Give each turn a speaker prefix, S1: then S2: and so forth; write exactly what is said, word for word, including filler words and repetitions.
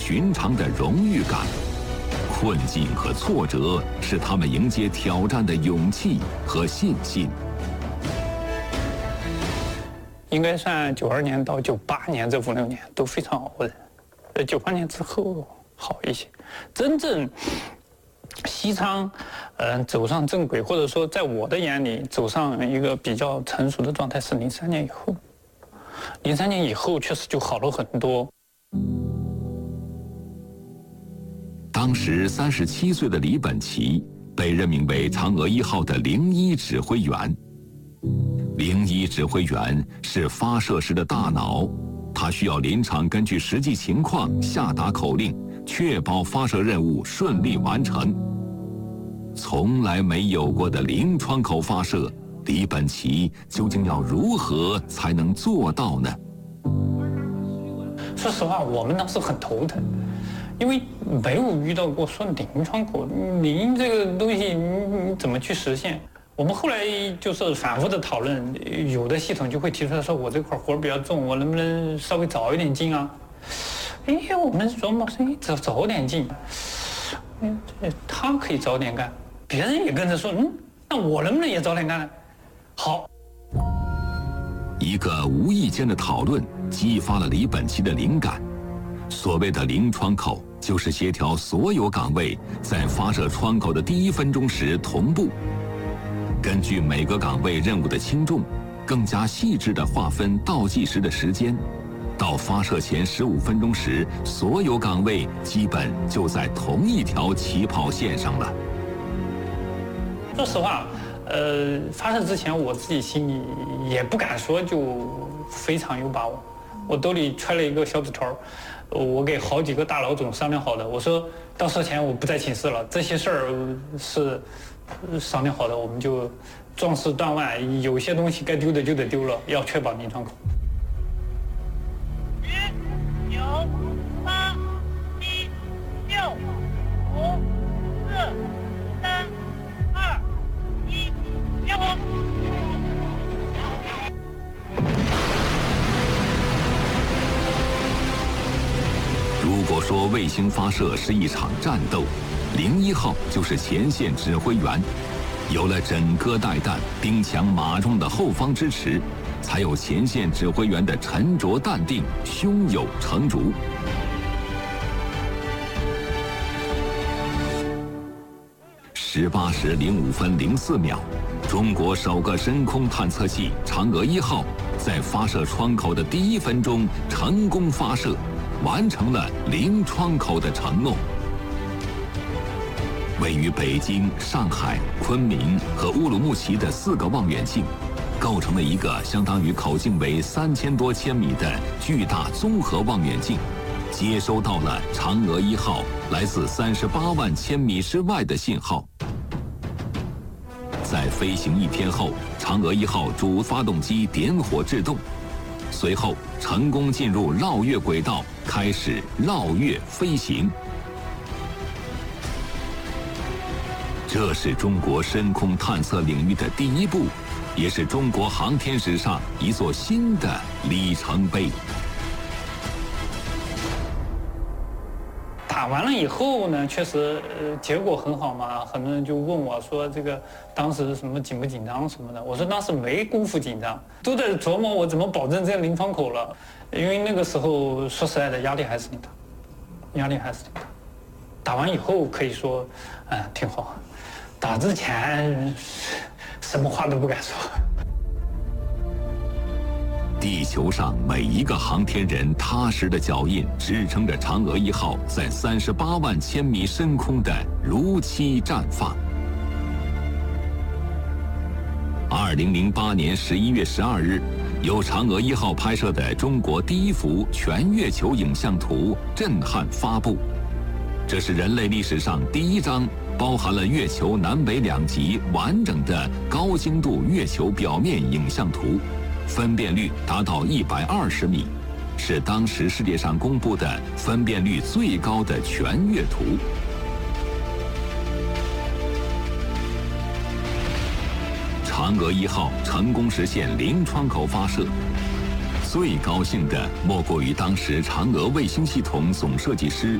S1: 寻常的荣誉感。困境和挫折是他们迎接挑战的勇气和信心。
S2: 应该算九二年到九八年这五六年都非常熬的，呃，九八年之后好一些。真正西昌，嗯、呃，走上正轨，或者说在我的眼里走上一个比较成熟的状态是零三年以后。零三年以后确实就好了很多。
S1: 当时三十七岁的李本齐被任命为嫦娥一号的零一指挥员。零一指挥员是发射时的大脑，他需要临场根据实际情况下达口令，确保发射任务顺利完成。从来没有过的零窗口发射，李本齐究竟要如何才能做到呢？
S2: 说实话，我们当时很头疼，因为没有遇到过说零窗口，零这个东西你你怎么去实现？我们后来就是反复的讨论，有的系统就会提出来说，我这块活比较重，我能不能稍微早一点进啊？哎，我们琢磨说，哎，早早点进，嗯，他可以早点干，别人也跟着说，嗯，那我能不能也早点干呢？好，
S1: 一个无意间的讨论激发了李本齐的灵感。所谓的零窗口，就是协调所有岗位在发射窗口的第一分钟时同步。根据每个岗位任务的轻重，更加细致地划分倒计时的时间。到发射前十五分钟时，所有岗位基本就在同一条起跑线上了。
S2: 说实话，呃，发射之前我自己心里也不敢说就非常有把握。我兜里揣了一个小纸条，我给好几个大老总商量好的，我说到射前我不在寝室了，这些事儿是商量好的，我们就壮士断腕，有些东西该丢的就得丢了，要确保零窗口。
S3: 十、九、八、七、六、五、四、三、二、一，点火！
S1: 如果说卫星发射是一场战斗，零一号就是前线指挥员。有了枕戈待旦、兵强马壮的后方支持，才有前线指挥员的沉着淡定、胸有成竹。十八时零五分零四秒，中国首个深空探测器嫦娥一号在发射窗口的第一分钟成功发射，完成了零窗口的承诺。位于北京、上海、昆明和乌鲁木齐的四个望远镜，构成了一个相当于口径为三千多千米的巨大综合望远镜，接收到了嫦娥一号来自三十八万千米之外的信号。在飞行一天后，嫦娥一号主发动机点火制动，随后成功进入绕月轨道，开始绕月飞行。这是中国深空探测领域的第一步，也是中国航天史上一座新的里程碑。
S2: 打完了以后呢，确实呃结果很好嘛，很多人就问我说这个当时什么紧不紧张什么的，我说当时没工夫紧张，都在琢磨我怎么保证这个零窗口了，因为那个时候说实在的压力还是挺大，压力还是挺大。打完以后可以说，嗯、呃，挺好。打之前什么话都不敢说。
S1: 地球上每一个航天人踏实的脚印，支撑着嫦娥一号在三十八万千米深空的如期绽放。二零零八年十一月十二日，由嫦娥一号拍摄的中国第一幅全月球影像图震撼发布。这是人类历史上第一张包含了月球南北两极完整的高精度月球表面影像图，分辨率达到一百二十米，是当时世界上公布的分辨率最高的全月图。嫦娥一号成功实现零窗口发射，最高兴的莫过于当时嫦娥卫星系统总设计师